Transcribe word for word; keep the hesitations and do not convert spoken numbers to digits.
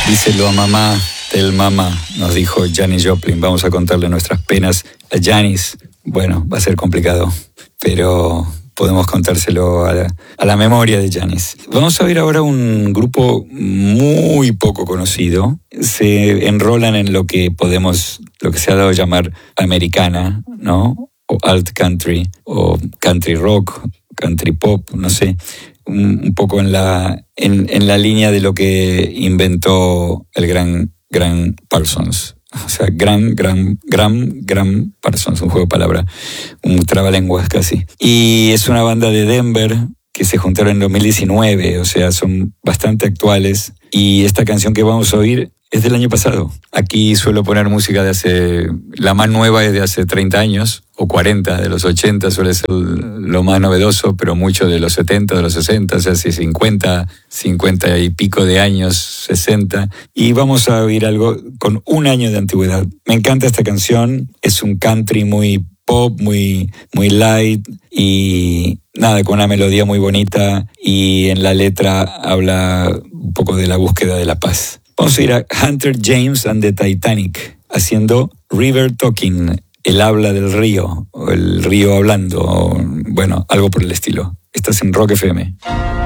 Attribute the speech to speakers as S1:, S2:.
S1: Díselo a mamá, del mamá, nos dijo Janis Joplin. Vamos a contarle nuestras penas a Janis. Bueno, va a ser complicado, pero podemos contárselo a la, a la memoria de Janis. Vamos a ver ahora un grupo muy poco conocido. Se enrolan en lo que podemos, lo que se ha dado a llamar americana, ¿no? O alt country, o country rock, country pop, no sé. Un, un poco en la, en, en la línea de lo que inventó el gran, gran Parsons. O sea, gran, gran, gran, gran Parsons, un juego de palabras, un trabalenguas casi. Y es una banda de Denver que se juntaron en dos mil diecinueve, o sea, son bastante actuales. Y esta canción que vamos a oír es del año pasado. Aquí suelo poner música de hace... La más nueva es de hace treinta años, o cuarenta, de los ochenta suele ser lo más novedoso, pero mucho de los setenta, de los sesenta, o sea, si cincuenta, cincuenta y pico de años, sesenta. Y vamos a oír algo con un año de antigüedad. Me encanta esta canción, es un country muy pop, muy, muy light y nada, con una melodía muy bonita, y en la letra habla un poco de la búsqueda de la paz. Vamos a ir a Hunter James and the Titanic haciendo River Talking, el habla del río, o el río hablando, o, bueno, algo por el estilo. Estás en Rock F M.